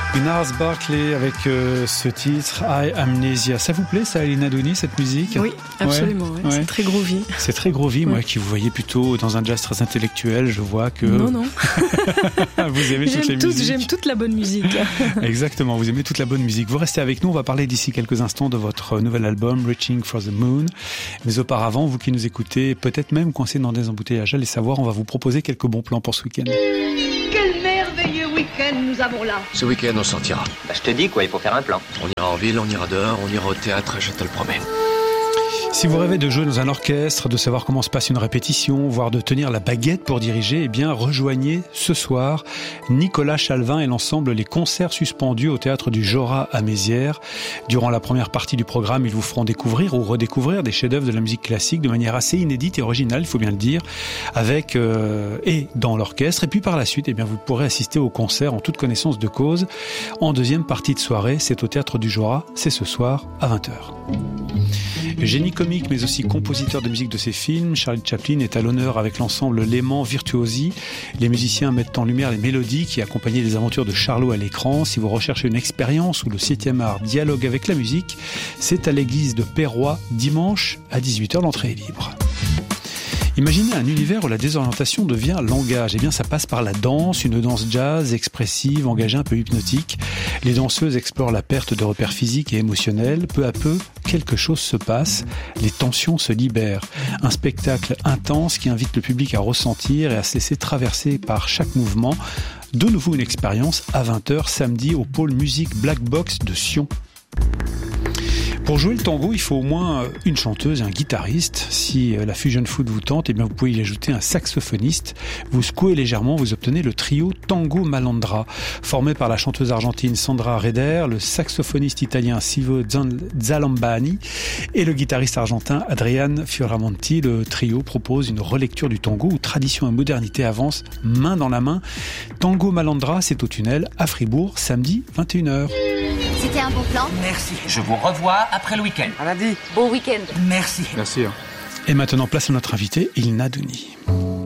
Gnars Barclay avec ce titre I Amnesia. Ça vous plaît ça, Elina Doni, cette musique? Oui, absolument. Ouais. Ouais. C'est très groovy. C'est très groovy. Moi qui vous voyais plutôt dans un jazz très intellectuel, je vois que... Non. Vous aimez toutes les musiques. J'aime toute la bonne musique. Exactement, vous aimez toute la bonne musique. Vous restez avec nous, on va parler d'ici quelques instants de votre nouvel album Reaching for the Moon. Mais auparavant, vous qui nous écoutez, peut-être même coincés dans des embouteillages, allez savoir, on va vous proposer quelques bons plans pour ce week-end. Quel merveilleux week-end nous avons là. Ce week-end, on sortira. Je te dis quoi, il faut faire un plan. On ira en ville, on ira dehors, on ira au théâtre, je te le promets. Si vous rêvez de jouer dans un orchestre, de savoir comment se passe une répétition, voire de tenir la baguette pour diriger, eh bien rejoignez ce soir Nicolas Chalvin et l'ensemble Les Concerts Suspendus au Théâtre du Jorat à Mézières. Durant la première partie du programme, ils vous feront découvrir ou redécouvrir des chefs-d'œuvre de la musique classique de manière assez inédite et originale, il faut bien le dire, avec et dans l'orchestre. Et puis par la suite, eh bien vous pourrez assister au concert en toute connaissance de cause. En deuxième partie de soirée, c'est au Théâtre du Jorat, c'est ce soir à 20h. Génie comique mais aussi compositeur de musique de ses films, Charlie Chaplin est à l'honneur avec l'ensemble Léman Virtuosi. Les musiciens mettent en lumière les mélodies qui accompagnaient les aventures de Charlot à l'écran. Si vous recherchez une expérience où le 7e art dialogue avec la musique, c'est à l'église de Perrois, dimanche à 18h, l'entrée est libre. Imaginez un univers où la désorientation devient langage. Eh bien, ça passe par la danse, une danse jazz, expressive, engagée, un peu hypnotique. Les danseuses explorent la perte de repères physiques et émotionnels. Peu à peu, quelque chose se passe. Les tensions se libèrent. Un spectacle intense qui invite le public à ressentir et à se laisser traverser par chaque mouvement. De nouveau une expérience à 20h samedi au pôle musique Black Box de Sion. Pour jouer le tango, il faut au moins une chanteuse et un guitariste. Si la fusion foot vous tente, eh bien vous pouvez y ajouter un saxophoniste. Vous secouez légèrement, vous obtenez le trio Tango Malandra, formé par la chanteuse argentine Sandra Reder, le saxophoniste italien Silvio Zalambani et le guitariste argentin Adrian Fioramonti. Le trio propose une relecture du tango où tradition et modernité avancent main dans la main. Tango Malandra, c'est au Tunnel à Fribourg, samedi 21h. C'était un bon plan. Merci. Je vous revois après le week-end. À lundi. Bon week-end. Merci. Et maintenant, place à notre invité, Elina Doni.